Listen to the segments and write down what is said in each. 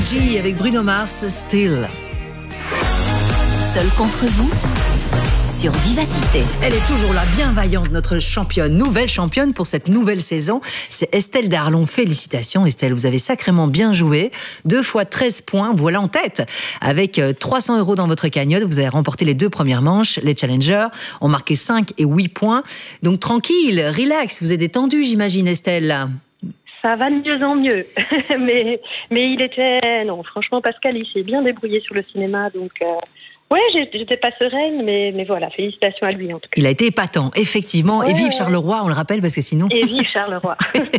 G avec Bruno Mars, Still. Seul contre vous sur Vivacité. Elle est toujours là, bien vaillante, notre championne, nouvelle championne pour cette nouvelle saison. C'est Estelle Darlon. Félicitations Estelle, vous avez sacrément bien joué. 2 fois 13 points, voilà en tête. Avec 300 € dans votre cagnotte, vous avez remporté les 2 premières manches. Les challengers ont marqué 5 et 8 points. Donc tranquille, relax, vous êtes détendue j'imagine Estelle. Ça va de mieux en mieux. mais il était... Non, franchement, Pascal, il s'est bien débrouillé sur le cinéma. Donc, ouais, j'étais pas sereine, mais voilà, félicitations à lui en tout cas. Il a été épatant, effectivement. Ouais, et vive Charleroi, on le rappelle, parce que sinon... Et vive Charleroi.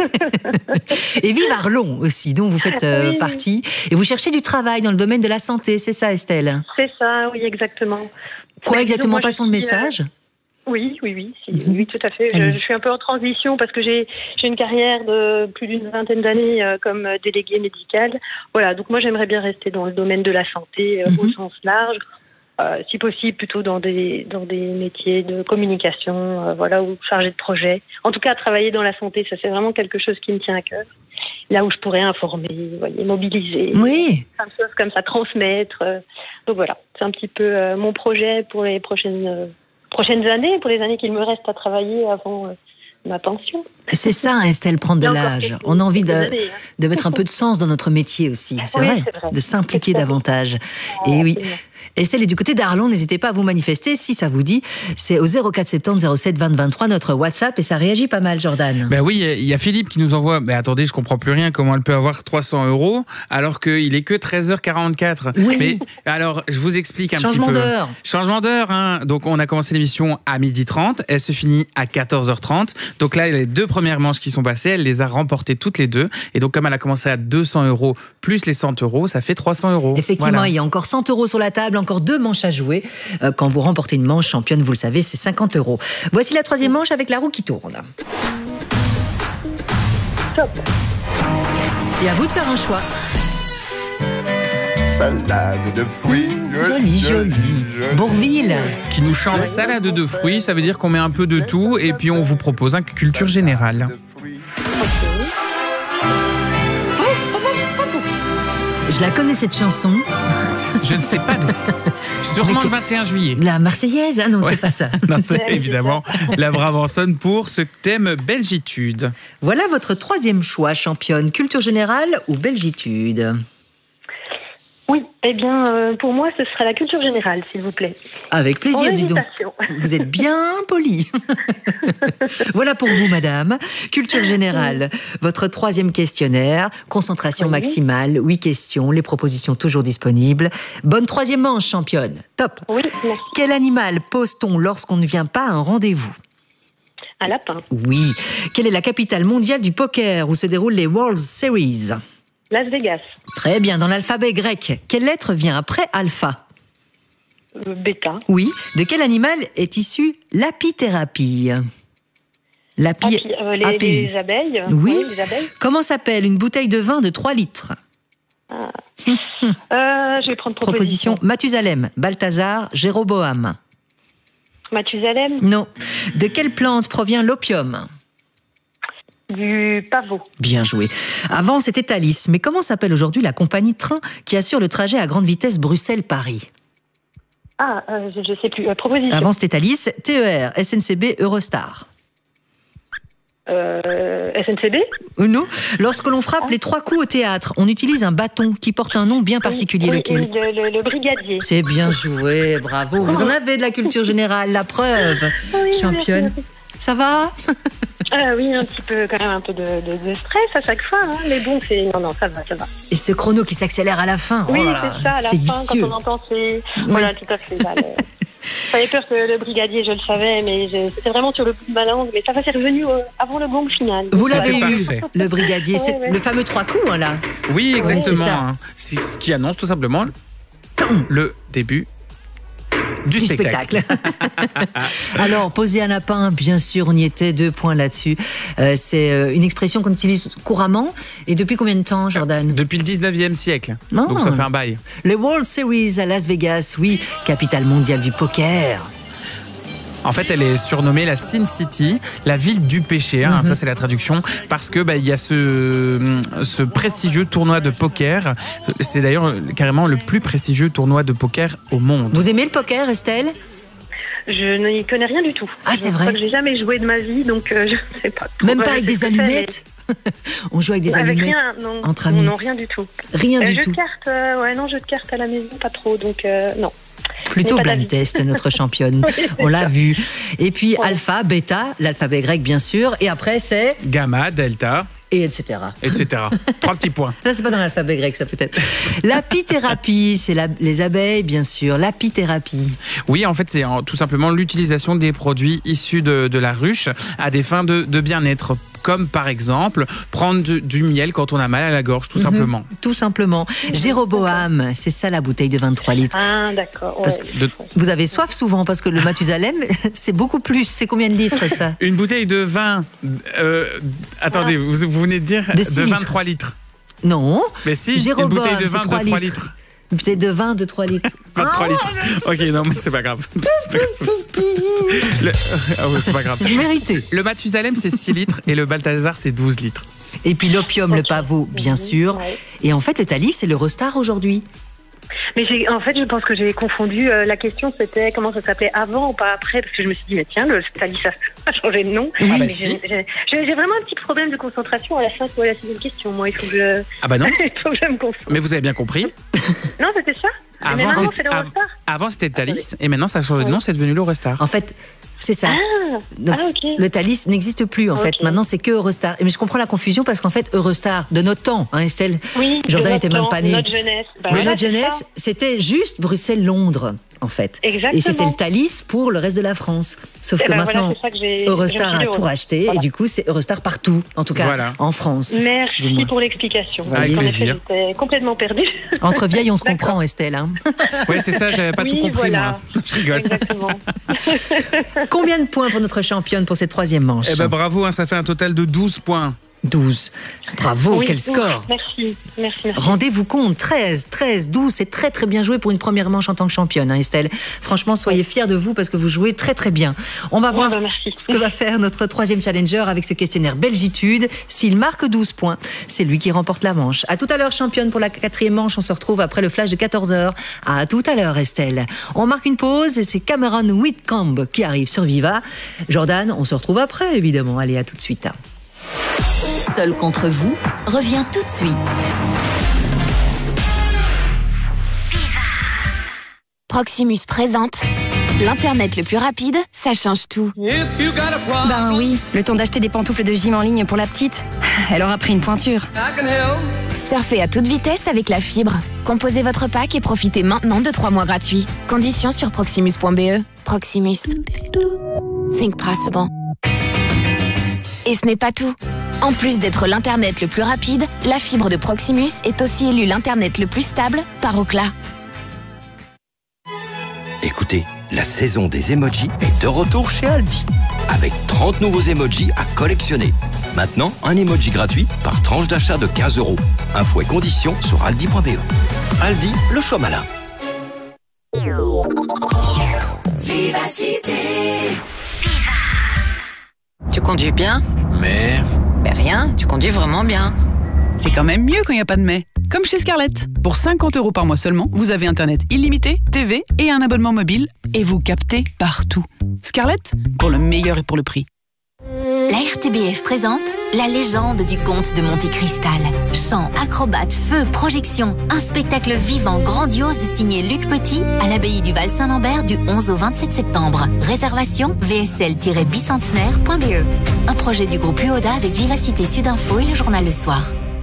Et vive Arlon aussi, dont vous faites partie. Et vous cherchez du travail dans le domaine de la santé, c'est ça Estelle? C'est ça, oui, exactement. Quoi exactement, passons le message Oui, tout à fait. Je suis un peu en transition parce que j'ai une carrière de plus d'une vingtaine d'années comme déléguée médicale. Voilà, donc moi j'aimerais bien rester dans le domaine de la santé au sens large, si possible plutôt dans des métiers de communication, voilà, ou chargé de projet. En tout cas, travailler dans la santé, ça c'est vraiment quelque chose qui me tient à cœur. Là où je pourrais informer, voyez, mobiliser, plein de choses comme ça, transmettre. Donc voilà, c'est un petit peu mon projet pour les prochaines années, pour les années qu'il me reste à travailler avant ma pension. C'est ça, Estelle, prendre de l'âge. On a envie de mettre un peu de sens dans notre métier aussi, c'est vrai, de s'impliquer davantage. Et oui. Estelle est du côté d'Arlon, n'hésitez pas à vous manifester si ça vous dit. C'est au 04 70 07 20 23 notre WhatsApp et ça réagit pas mal, Jordan. Ben oui, il y a Philippe qui nous envoie. Mais attendez, je comprends plus rien. Comment elle peut avoir 300 € alors qu'il est que 13h44. Oui. Mais alors, je vous explique un Changement petit peu. d'heure. Changement d'heure. Hein. Donc, on a commencé l'émission à 12h30. Elle se finit à 14h30. Donc là, les 2 premières manches qui sont passées, elle les a remportées toutes les 2. Et donc, comme elle a commencé à 200 € plus les 100 €, ça fait 300 €. Effectivement, voilà. Il y a encore 100 € sur la table, encore 2 manches à jouer. Quand vous remportez une manche championne, vous le savez, c'est 50 €. Voici la 3e manche avec la roue qui tourne. Top. Et à vous de faire un choix. Salade de fruits. Joli. Bourville. Qui nous chante salade de fruits, ça veut dire qu'on met un peu de tout et puis on vous propose un culture générale. Je la connais cette chanson. Je ne sais pas d'où. Sûrement le 21 juillet. La Marseillaise? Ah non, c'est pas ça. Non, c'est évidemment la Brabançonne pour ce thème Belgitude. Voilà votre 3e choix, championne. Culture générale ou Belgitude? Oui, eh bien, pour moi, ce sera la culture générale, s'il vous plaît. Avec plaisir, dis donc. Vous êtes bien poli. Voilà pour vous, madame. Culture générale, votre 3e questionnaire. Concentration maximale, 8 questions, les propositions toujours disponibles. Bonne 3e manche, championne. Top. Oui, merci. Quel animal pose-t-on lorsqu'on ne vient pas à un rendez-vous? Un lapin. Oui. Quelle est la capitale mondiale du poker où se déroulent les World Series? Las Vegas. Très bien. Dans l'alphabet grec, quelle lettre vient après alpha? Bêta. Oui. De quel animal est issue l'apithérapie? Les abeilles. Oui. Les abeilles. Comment s'appelle une bouteille de vin de 3 litres? Je vais prendre proposition. Mathusalem, Balthazar, Jéroboam. Mathusalem. Non. De quelle plante provient l'opium? Du pavot. Bien joué. Avant, c'était Thalys. Mais comment s'appelle aujourd'hui la compagnie de train qui assure le trajet à grande vitesse Bruxelles-Paris? Je ne sais plus. Proposition. Avant, c'était Thalys, TER, SNCB, Eurostar. SNCB? Non. Lorsque l'on frappe les 3 coups au théâtre, on utilise un bâton qui porte un nom bien particulier. Lequel? Le brigadier. C'est bien joué, bravo. Vous en avez de la culture générale, la preuve. Championne. Ça va? Oui, un petit peu, quand même un peu de stress à chaque fois, hein. Mais bon, non, ça va. Et ce chrono qui s'accélère à la fin. Oui, c'est ça, à la fin, vicieux. Quand on entend Voilà, tout à fait. J'avais peur que le brigadier, je le savais, mais c'était vraiment sur le bout de ma langue. Mais ça va, c'est revenu avant le gong final. Vous l'avez eu, le brigadier. C'est le fameux 3 coups, hein, là. Oui, exactement. C'est ce qui annonce tout simplement le début du spectacle. Alors, poser un lapin, bien sûr, on y était, 2 points là-dessus. C'est une expression qu'on utilise couramment. Et depuis combien de temps, Jordan? Depuis le 19e siècle. Donc ça fait un bail. Les World Series à Las Vegas, oui, capitale mondiale du poker. En fait, elle est surnommée la Sin City, la ville du péché. Ça, c'est la traduction. Parce que il y a ce prestigieux tournoi de poker. C'est d'ailleurs carrément le plus prestigieux tournoi de poker au monde. Vous aimez le poker, Estelle ? Je n'y connais rien du tout. Ah, c'est vrai. J'ai jamais joué de ma vie, donc je ne sais pas. Même pas avec des allumettes. On joue avec des allumettes rien, non, entre amis. Non, rien du tout. Rien du tout. Jeu de cartes à la maison, pas trop, donc non. Plutôt blind test, notre championne. Oui, on l'a vu. Et puis alpha, bêta, l'alphabet grec bien sûr. Et après c'est gamma, delta. Et etc. 3 petits points. Ça, c'est pas dans l'alphabet grec, ça peut-être. L'apithérapie, c'est les abeilles, bien sûr. L'apithérapie. Oui, en fait, c'est tout simplement l'utilisation des produits issus de la ruche à des fins de bien-être. Comme par exemple, prendre du miel quand on a mal à la gorge, tout simplement. Tout simplement. Jéroboam, c'est ça la bouteille de 23 litres. Ah, d'accord. Parce que vous avez soif souvent, parce que le Mathusalem, c'est beaucoup plus. C'est combien de litres, ça ? Une bouteille de vin. Attendez, vous venez de dire de 23 litres. Non. Mais si, Jéroboam, une bouteille de vin de 3 litres. Une bouteille de vin de 3 litres. 23 litres. Ok, non, mais c'est pas grave. C'est pas grave. Méritez. Le Mathusalem, c'est 6 litres et le Balthazar, c'est 12 litres. Et puis l'opium, le pavot, bien sûr. Ouais. Et en fait, le Thalys, c'est l'Eurostar aujourd'hui. Mais en fait, je pense que j'ai confondu. La question, c'était comment ça s'appelait avant ou pas après, parce que je me suis dit, mais tiens, le Thalys a changé de nom. Oui, j'ai vraiment un petit problème de concentration à la fin de la sixième question. Moi, il faut que je. Ah bah non. Il faut que je me concentre. Mais vous avez bien compris. Non, c'était ça. Avant, c'était Thalys, et maintenant, ça a changé de nom, c'est devenu l'Eurostar. En fait, c'est ça. Donc, le Thalys n'existe plus, en fait. Maintenant, c'est que Eurostar. Mais je comprends la confusion parce qu'en fait, Eurostar, de notre temps, Estelle, oui, Jordan n'était même pas né. Notre jeunesse. Notre jeunesse, c'était juste Bruxelles-Londres, en fait. Exactement. Et c'était le Thalys pour le reste de la France. Sauf que maintenant, Eurostar a tout racheté, et du coup, c'est Eurostar partout, en tout cas en France. Merci pour l'explication. Avec plaisir. J'étais complètement perdue. Entre vieilles, on se comprend, Estelle. Oui, c'est ça, j'avais pas tout compris, moi. Je rigole. Exactement. Combien de points pour notre championne pour cette troisième manche ? Eh ben bravo, ça fait un total de 12 points. 12. Bravo, quel score. Merci. Rendez-vous compte, 13, 12, c'est très très bien joué pour une première manche en tant que championne, Estelle. Franchement, soyez fiers de vous parce que vous jouez très très bien. On va voir ce que va faire notre troisième challenger avec ce questionnaire Belgitude. S'il marque 12 points, c'est lui qui remporte la manche. À tout à l'heure, championne, pour la quatrième manche. On se retrouve après le flash de 14h. À tout à l'heure, Estelle. On marque une pause et c'est Cameron Whitcomb qui arrive sur Viva. Jordan, on se retrouve après, évidemment. Allez, à tout de suite. Seul contre vous revient tout de suite. Proximus présente l'Internet le plus rapide, ça change tout. Ben oui, le temps d'acheter des pantoufles de gym en ligne pour la petite, elle aura pris une pointure. Surfez à toute vitesse avec la fibre. Composez votre pack et profitez maintenant de 3 mois gratuits. Conditions sur proximus.be. Proximus. Think possible. Et ce n'est pas tout. En plus d'être l'Internet le plus rapide, la fibre de Proximus est aussi élue l'Internet le plus stable par Ookla. Écoutez, la saison des emojis est de retour chez Aldi. Avec 30 nouveaux emojis à collectionner. Maintenant, un emoji gratuit par tranche d'achat de 15 €. Infos et conditions sur aldi.be. Aldi, le choix malin. Vivacité. Tu conduis bien ? Mais... Ben rien, tu conduis vraiment bien. C'est quand même mieux quand il n'y a pas de mais. Comme chez Scarlett. Pour 50 € par mois seulement, vous avez Internet illimité, TV et un abonnement mobile. Et vous captez partout. Scarlett, pour le meilleur et pour le prix. La RTBF présente la légende du comte de Monte Cristal. Chant, acrobates, feux, projections. Un spectacle vivant, grandiose signé Luc Petit à l'abbaye du Val-Saint-Lambert du 11 au 27 septembre. Réservation vsl-bicentenaire.be. Un projet du groupe UODA avec Vivacité Sud-Info et le journal Le Soir.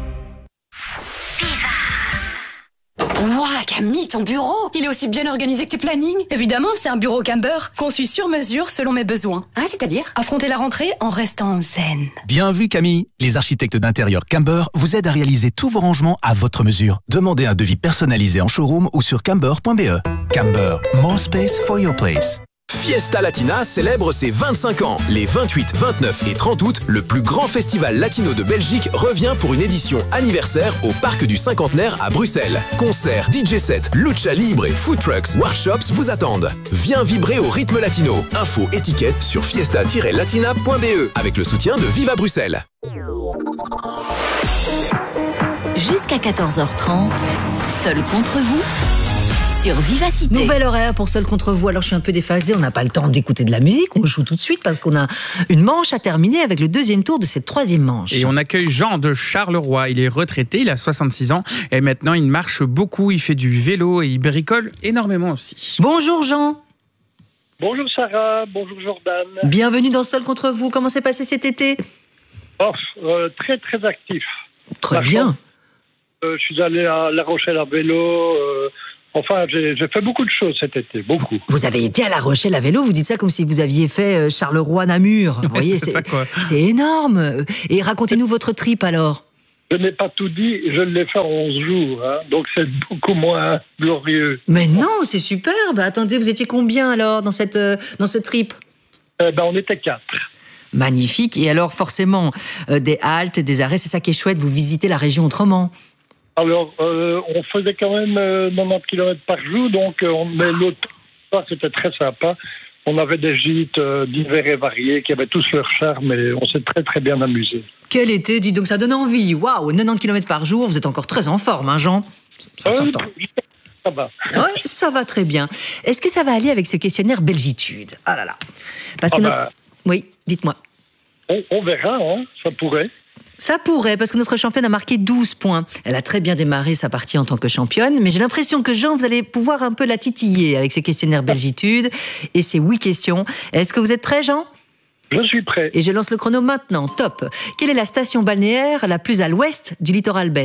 Ouah, Camille, ton bureau, il est aussi bien organisé que tes plannings. Évidemment, c'est un bureau Camber, conçu sur mesure selon mes besoins. Ah, c'est-à-dire ? Affronter la rentrée en restant zen. Bien vu, Camille. Les architectes d'intérieur Camber vous aident à réaliser tous vos rangements à votre mesure. Demandez un devis personnalisé en showroom ou sur camber.be. Camber, more space for your place. Fiesta Latina célèbre ses 25 ans. Les 28, 29 et 30 août, le plus grand festival latino de Belgique revient pour une édition anniversaire au Parc du Cinquantenaire à Bruxelles. Concerts, DJ sets, lucha libre et food trucks, workshops vous attendent. Viens vibrer au rythme latino. Info étiquette sur fiesta-latina.be avec le soutien de Viva Bruxelles. Jusqu'à 14h30, Seul contre vous sur Vivacité. Nouvel horaire pour Seul contre vous. Alors je suis un peu déphasée, on n'a pas le temps d'écouter de la musique, on joue tout de suite parce qu'on a une manche à terminer avec le deuxième tour de cette troisième manche. Et on accueille Jean de Charleroi. Il est retraité, il a 66 ans et maintenant il marche beaucoup, il fait du vélo et il bricole énormément aussi. Bonjour Jean. Bonjour Sarah, bonjour Jordan. Bienvenue dans Seul contre vous. Comment s'est passé cet été ? Très très actif. Très bien. Je suis allé à La Rochelle à vélo. Enfin, j'ai fait beaucoup de choses cet été, beaucoup. Vous avez été à La Rochelle à vélo, vous dites ça comme si vous aviez fait Charleroi-Namur. Vous voyez, c'est énorme. Et racontez-nous votre trip alors. Je n'ai pas tout dit, je l'ai fait en 11 jours, hein, donc c'est beaucoup moins glorieux. Mais non, c'est superbe. Attendez, vous étiez combien alors dans ce trip ? On était 4. Magnifique. Et alors forcément, des haltes, des arrêts, c'est ça qui est chouette, vous visitez la région autrement. Alors, on faisait quand même 90 km par jour, donc mais l'autre, c'était très sympa. On avait des gîtes divers et variés qui avaient tous leur charme et on s'est très très bien amusé. Quel été, dis donc, ça donne envie. Waouh, 90 km par jour, vous êtes encore très en forme, hein, Jean ? Ça s'entend. Ça va. Ouais, ça va très bien. Est-ce que ça va aller avec ce questionnaire Belgitude ? Ah là là. Parce que Oui, dites-moi. On verra, hein, ça pourrait. Ça pourrait, parce que notre championne a marqué 12 points. Elle a très bien démarré sa partie en tant que championne, mais j'ai l'impression que Jean, vous allez pouvoir un peu la titiller avec ce questionnaire Belgitude et ces 8 questions. Est-ce que vous êtes prêt, Jean ? Je suis prêt. Et je lance le chrono maintenant. Top. Quelle est la station balnéaire la plus à l'ouest du littoral belge ?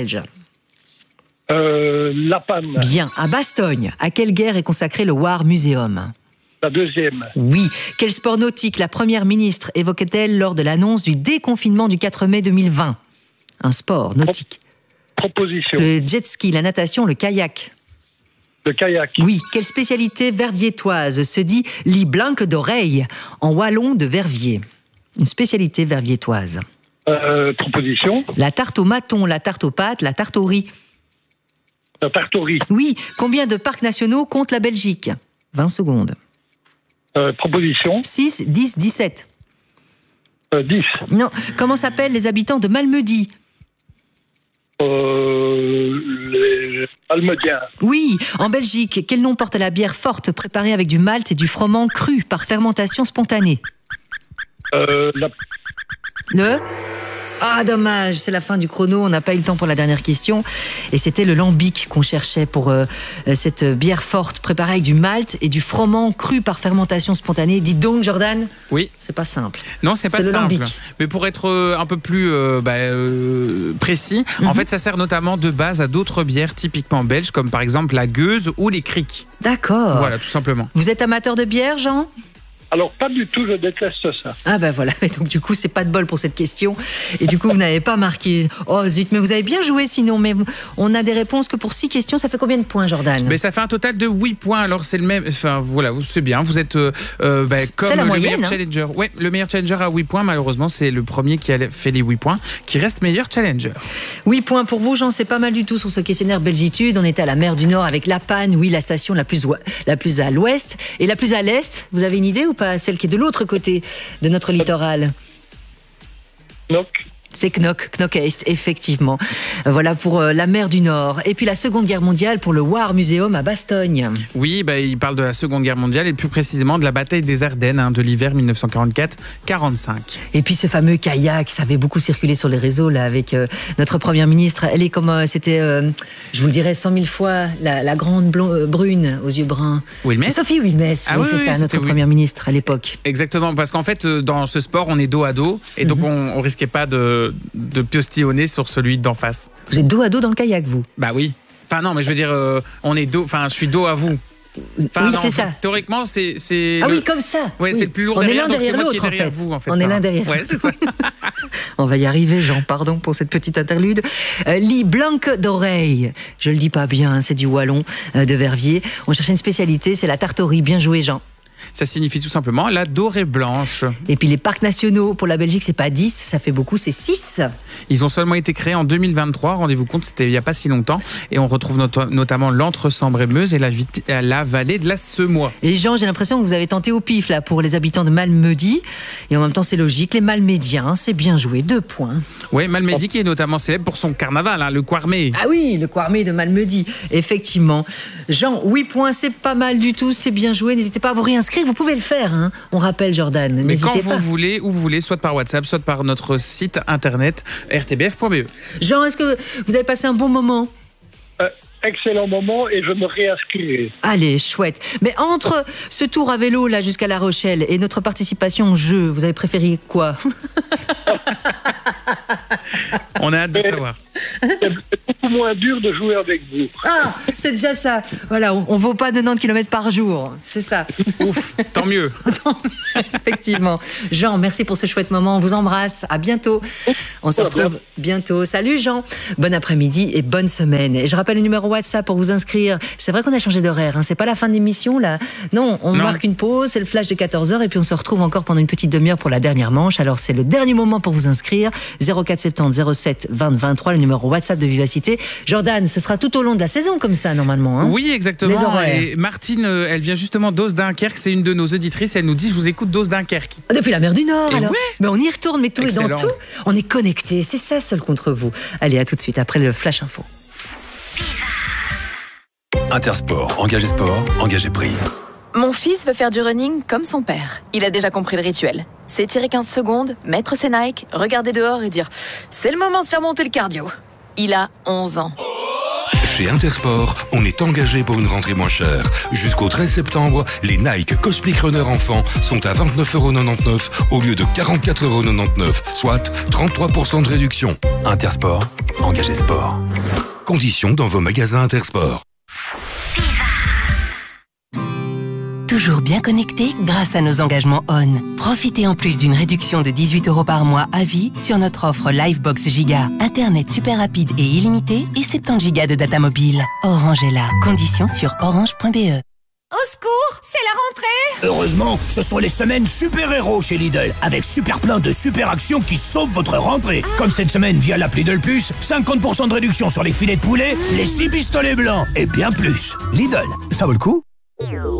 La Panne. Bien. À Bastogne, à quelle guerre est consacré le War Museum ? La deuxième. Oui. Quel sport nautique la première ministre évoquait-elle lors de l'annonce du déconfinement du 4 mai 2020 ? Un sport nautique. Proposition. Le jet ski, la natation, le kayak. Le kayak. Oui. Quelle spécialité verviétoise se dit lit blanc d'oreille en wallon de Verviers ? Une spécialité verviétoise. Proposition. La tarte au maton, la tarte aux pâtes, la tarte au riz. La tarte au riz. Oui. Combien de parcs nationaux compte la Belgique ? 20 secondes. Proposition. 6, 10, 17. 10. Non. Comment s'appellent les habitants de Malmedy ? Les Almediens. Oui. En Belgique, quel nom porte la bière forte préparée avec du malt et du froment cru par fermentation spontanée ? Ah, dommage, c'est la fin du chrono, on n'a pas eu le temps pour la dernière question. Et c'était le lambic qu'on cherchait pour cette bière forte préparée avec du malt et du froment cru par fermentation spontanée. Dites donc, Jordan. Oui. C'est pas simple. Non, c'est pas simple. Lambic. Mais pour être un peu plus précis, en fait, ça sert notamment de base à d'autres bières typiquement belges, comme par exemple la gueuse ou les criques. D'accord. Voilà, tout simplement. Vous êtes amateur de bière, Jean ? Alors, pas du tout, je déteste ça. Ah ben voilà, et donc du coup, c'est pas de bol pour cette question. Et du coup, vous n'avez pas marqué. Oh zut, mais vous avez bien joué sinon. Mais on a des réponses que pour 6 questions, ça fait combien de points, Jordan ? Mais ça fait un total de 8 points, alors c'est le même... Enfin, voilà, c'est bien, vous êtes comme la moyenne, meilleur challenger. Oui, le meilleur challenger à 8 points, malheureusement, c'est le premier qui a fait les 8 points, qui reste meilleur challenger. 8 points pour vous, Jean, c'est pas mal du tout sur ce questionnaire Belgitude. On était à la mer du Nord avec La Panne, oui, la station la plus à l'ouest. Et la plus à l'est, vous avez une idée ou pas ? Celle qui est de l'autre côté de notre littoral. Knock. C'est Knock East, effectivement. Voilà pour la mer du Nord. Et puis la Seconde Guerre mondiale pour le War Museum à Bastogne. Oui, il parle de la Seconde Guerre mondiale et plus précisément de la bataille des Ardennes de l'hiver 1944-45. Et puis ce fameux kayak, ça avait beaucoup circulé sur les réseaux là avec notre première ministre. Elle est comme, c'était, je vous le dirais 100 000 fois, la grande brune aux yeux bruns. Wilmès. Sophie Wilmès, ah, oui, c'est ça, notre première ministre à l'époque. Exactement, parce qu'en fait, dans ce sport, on est dos à dos et donc on risquait pas de postillonner sur celui d'en face. Vous êtes dos à dos dans le kayak, vous ? Bah oui. Enfin non, mais je veux dire, on est dos. Enfin, je suis dos à vous. Enfin, oui, c'est ça. Théoriquement, c'est. Ah oui, comme ça. Ouais, oui. c'est le plus lourd on derrière. On est l'un derrière l'autre, en fait. Vous, en fait. On est l'un derrière. Ouais, c'est ça. On va y arriver, Jean. Pardon pour cette petite interlude. Lit blanc d'oreille. Je le dis pas bien, c'est du wallon de Verviers. On cherchait une spécialité, c'est la tarte au riz. Bien joué, Jean. Ça signifie tout simplement la dorée blanche. Et puis les parcs nationaux, pour la Belgique, c'est pas 10, ça fait beaucoup, c'est 6. Ils ont seulement été créés en 2023, rendez-vous compte, c'était il n'y a pas si longtemps. Et on retrouve notamment l'Entre-Sambre-et-Meuse et la vallée de la Semois. Et Jean, j'ai l'impression que vous avez tenté au pif là pour les habitants de Malmedy. Et en même temps, c'est logique, les Malmédiens, c'est bien joué, 2 points. Oui, Malmedy qui est notamment célèbre pour son carnaval, le Quarmé. Ah oui, le Quarmé de Malmedy, effectivement. Jean, 8 points, c'est pas mal du tout, c'est bien joué. N'hésitez pas à vous réinscrire, vous pouvez le faire. Hein. On rappelle, Jordan. Mais quand vous voulez, où vous voulez, soit par WhatsApp, soit par notre site internet rtbf.be. Jean, est-ce que vous avez passé un bon moment ? Excellent moment et je me réinscrirai. Allez, chouette. Mais entre ce tour à vélo là jusqu'à La Rochelle et notre participation au jeu, vous avez préféré quoi ? On a hâte de savoir. C'est beaucoup moins dur de jouer avec vous. Ah, c'est déjà ça. Voilà, on ne vaut pas 90 km par jour. C'est ça. Ouf, tant mieux. Effectivement. Jean, merci pour ce chouette moment. On vous embrasse. À bientôt. On se retrouve bientôt. Salut Jean. Bon après-midi et bonne semaine. Et je rappelle le numéro WhatsApp pour vous inscrire. C'est vrai qu'on a changé d'horaire. Hein. C'est pas la fin de l'émission là. Non, on marque une pause. C'est le flash de 14h et puis on se retrouve encore pendant une petite demi-heure pour la dernière manche. Alors c'est le dernier moment pour vous inscrire. 0470 07 20 23, le numéro WhatsApp de Vivacité. Jordan, ce sera tout au long de la saison comme ça normalement. Hein, oui, exactement. Et Martine, elle vient justement d'Os Dunkerque. C'est une de nos auditrices. Elle nous dit, je vous écoute d'Os Dunkerque. Depuis la mer du Nord. Alors. Ouais. Mais on y retourne, mais tout Excellent. est dans tout. On est connectés. C'est ça, seul contre vous. Allez, à tout de suite après le Flash Info. Intersport, engagé sport, engagé prix. Mon fils veut faire du running comme son père. Il a déjà compris le rituel. S'étirer 15 secondes, mettre ses Nike, regarder dehors et dire « C'est le moment de faire monter le cardio ». Il a 11 ans. Chez Intersport, on est engagé pour une rentrée moins chère. Jusqu'au 13 septembre, les Nike Cosmic Runner enfants sont à 29,99€ au lieu de 44,99€, soit 33% de réduction. Intersport, engagé sport. Conditions dans vos magasins Intersport. Toujours bien connecté grâce à nos engagements ON. Profitez en plus d'une réduction de 18€ par mois à vie sur notre offre Livebox Giga. Internet super rapide et illimité et 70 Go de data mobile. Orange est là. Conditions sur orange.be. Au secours, c'est la rentrée! Heureusement, ce sont les semaines super-héros chez Lidl, avec super plein de super actions qui sauvent votre rentrée. Comme cette semaine via l'appli Lidl Plus, 50% de réduction sur les filets de poulet, les 6 pistolets blancs et bien plus. Lidl, ça vaut le coup?